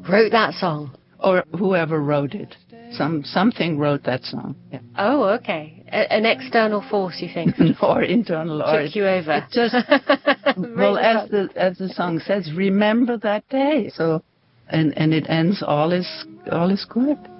wrote that song? Or whoever wrote it. Something wrote that song. Yeah. Oh, okay. An external force, you think? Or internal. Took you over. It just, well, as the song says, remember that day. So, and it ends, all is good.